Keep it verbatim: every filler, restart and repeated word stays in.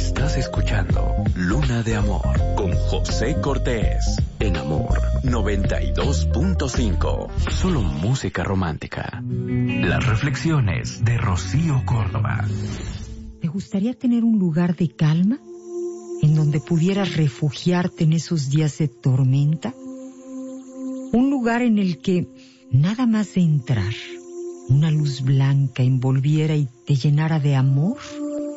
Estás escuchando Luna de Amor con José Cortés en Amor noventa y dos punto cinco. Solo música romántica. Las reflexiones de Rocío Córdoba. ¿Te gustaría tener un lugar de calma en donde pudieras refugiarte en esos días de tormenta? Un lugar en el que nada más de entrar, una luz blanca envolviera y te llenara de amor